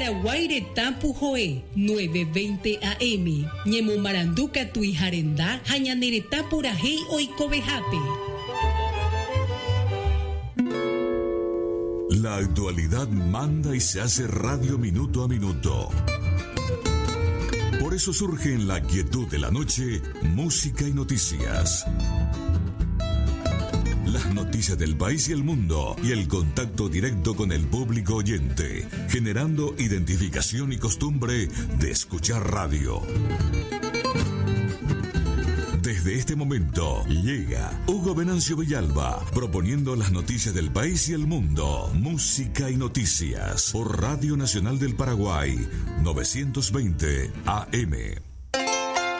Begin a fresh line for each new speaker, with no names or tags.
Paraguay Tapu Joe 9:20 AM. Ñemo Maranduca Tuijarendá Jañanereta Purajei Oikobejate.
La actualidad manda y se hace radio minuto a minuto. Por eso surge en la quietud de la noche música y noticias. Las noticias del país y el mundo y el contacto directo con el público oyente, generando identificación y costumbre de escuchar radio. Desde este momento llega Hugo Venancio Villalba proponiendo las noticias del país y el mundo. Música y noticias por Radio Nacional del Paraguay 920 AM.